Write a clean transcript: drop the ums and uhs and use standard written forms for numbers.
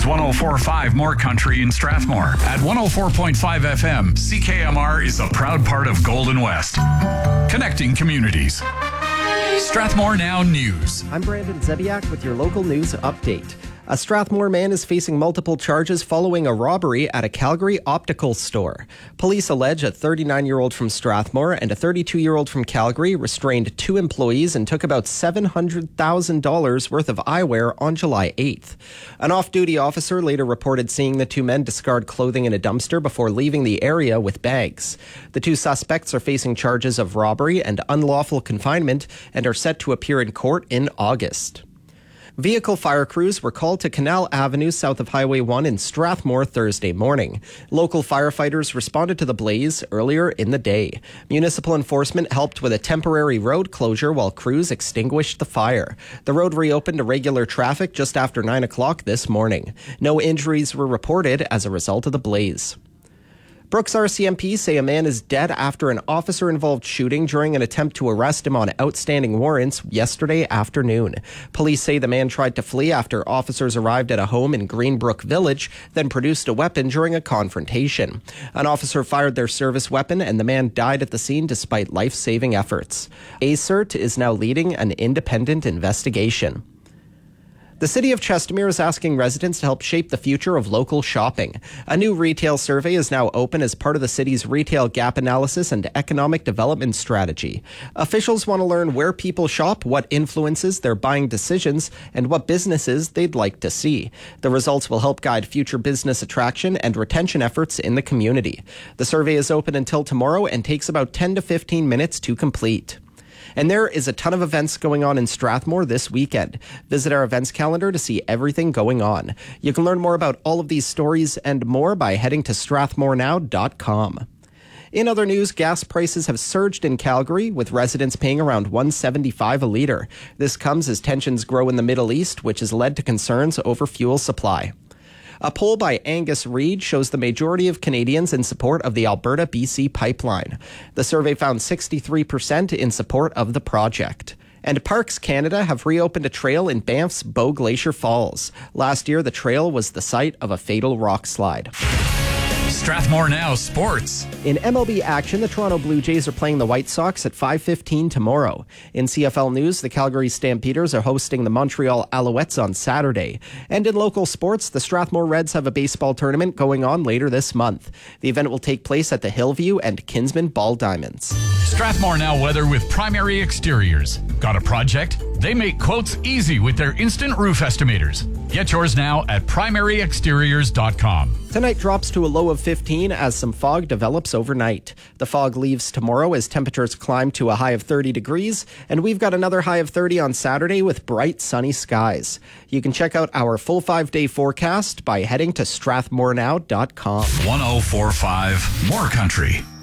is 104.5 More Country in Strathmore. At 104.5 FM, CKMR is a proud part of Golden West. Connecting communities. Strathmore Now News. I'm Brandon Zebiak with your local news update. A Strathmore man is facing multiple charges following a robbery at a Calgary optical store. Police allege a 39-year-old from Strathmore and a 32-year-old from Calgary restrained two employees and took about $700,000 worth of eyewear on July 8th. An off-duty officer later reported seeing the two men discard clothing in a dumpster before leaving the area with bags. The two suspects are facing charges of robbery and unlawful confinement and are set to appear in court in August. Vehicle fire crews were called to Canal Avenue south of Highway 1 in Strathmore Thursday morning. Local firefighters responded to the blaze earlier in the day. Municipal enforcement helped with a temporary road closure while crews extinguished the fire. The road reopened to regular traffic just after 9 o'clock this morning. No injuries were reported as a result of the blaze. Brooks RCMP say a man is dead after an officer-involved shooting during an attempt to arrest him on outstanding warrants yesterday afternoon. Police say the man tried to flee after officers arrived at a home in Greenbrook Village, then produced a weapon during a confrontation. An officer fired their service weapon and the man died at the scene despite life-saving efforts. ACERT is now leading an independent investigation. The City of Chestermere is asking residents to help shape the future of local shopping. A new retail survey is now open as part of the city's retail gap analysis and economic development strategy. Officials want to learn where people shop, what influences their buying decisions, and what businesses they'd like to see. The results will help guide future business attraction and retention efforts in the community. The survey is open until tomorrow and takes about 10 to 15 minutes to complete. And there is a ton of events going on in Strathmore this weekend. Visit our events calendar to see everything going on. You can learn more about all of these stories and more by heading to strathmorenow.com. In other news, gas prices have surged in Calgary, with residents paying around $1.75 a litre. This comes as tensions grow in the Middle East, which has led to concerns over fuel supply. A poll by Angus Reid shows the majority of Canadians in support of the Alberta-BC pipeline. The survey found 63% in support of the project. And Parks Canada have reopened a trail in Banff's Bow Glacier Falls. Last year, the trail was the site of a fatal rock slide. Strathmore Now Sports. In MLB action, the Toronto Blue Jays are playing the White Sox at 5:15 tomorrow. In CFL news, the Calgary Stampeders are hosting the Montreal Alouettes on Saturday. And in local sports, the Strathmore Reds have a baseball tournament going on later this month. The event will take place at the Hillview and Kinsman Ball Diamonds. Strathmore Now weather with Primary Exteriors. Got a project? They make quotes easy with their instant roof estimators. Get yours now at primaryexteriors.com. Tonight drops to a low of 15 as some fog develops overnight. The fog leaves tomorrow as temperatures climb to a high of 30 degrees, and we've got another high of 30 on Saturday with bright sunny skies. You can check out our full 5-day forecast by heading to strathmorenow.com. 104.5 More Country.